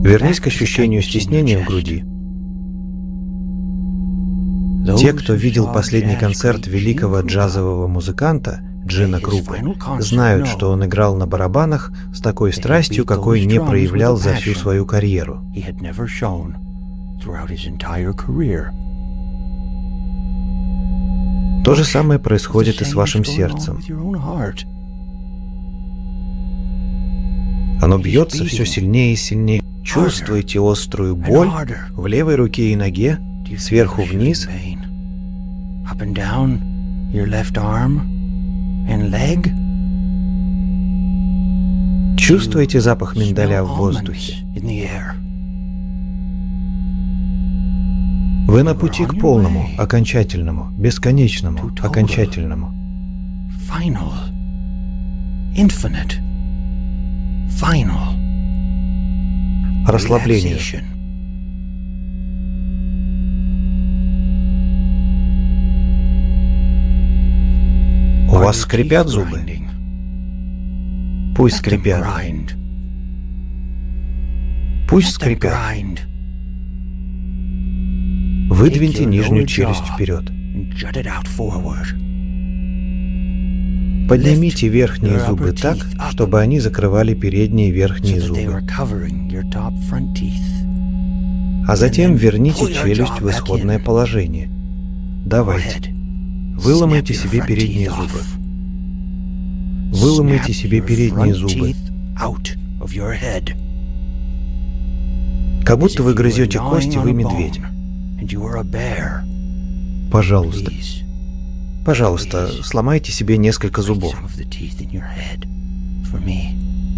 Вернись к ощущению стеснения в груди. Те, кто видел последний концерт великого джазового музыканта Джина Крупа, знают, что он играл на барабанах с такой страстью, какой не проявлял за всю свою карьеру. То же самое происходит и с вашим сердцем. Оно бьется все сильнее и сильнее. Чувствуете острую боль в левой руке и ноге, сверху вниз, чувствуете запах миндаля в воздухе. Вы на пути к полному, окончательному, бесконечному, окончательному. Расслаблению. У вас скрипят зубы? Пусть скрипят. Пусть скрипят. Выдвиньте нижнюю челюсть вперед. Поднимите верхние зубы так, чтобы они закрывали передние верхние зубы. А затем верните челюсть в исходное положение. Давайте. Выломайте себе передние зубы. Выломайте себе передние зубы. Как будто вы грызете кости, вы медведь. Пожалуйста. Пожалуйста, сломайте себе несколько зубов.